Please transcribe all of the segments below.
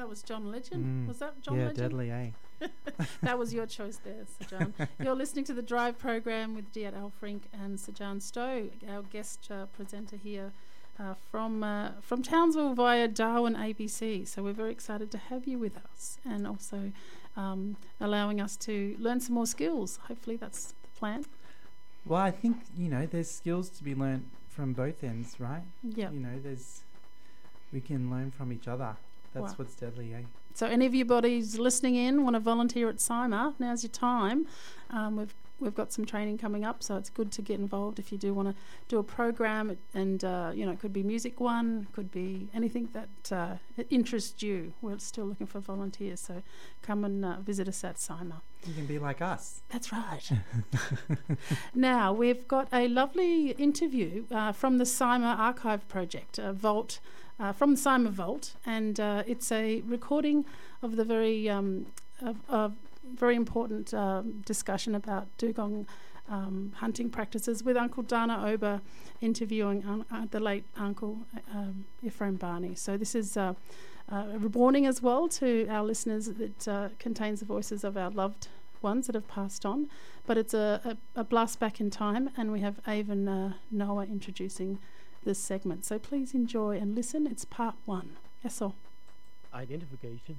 that was John Legend. Was that John Legend? Yeah, deadly, eh? That was your choice there, Sir John. You're listening to The Drive program with Diet Alfrink and Sir John Stowe, our guest presenter here from Townsville via Darwin ABC. So we're very excited to have you with us, and also allowing us to learn some more skills. Hopefully that's the plan. Well, I think, there's skills to be learnt from both ends, right? Yeah. We can learn from each other. That's what's deadly, eh? So any of you bodies listening in want to volunteer at CIMA, now's your time. We've got some training coming up, so it's good to get involved if you do want to do a program. And it could be Music One, could be anything that interests you. We're still looking for volunteers, so come and visit us at CIMA. You can be like us. That's right. Now we've got a lovely interview from the CIMA Archive Project, Vault. From the CIMA Vault, and it's a recording of the very important discussion about dugong hunting practices with Uncle Dana Ober interviewing the late Uncle Ephraim Barney. So this is a warning as well to our listeners that contains the voices of our loved ones that have passed on, but it's a blast back in time, and we have Avon Noah introducing this segment. So please enjoy and listen. It's part 1. Yes, sir. Identification.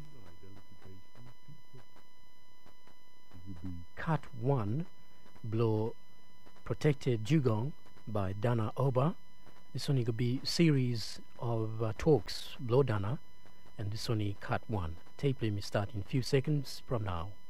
Cut 1, Blow Protected Dugong by Dana Ober. This only could be series of talks, Blow Dana, and this only cut 1. Tape let me start in a few seconds from now.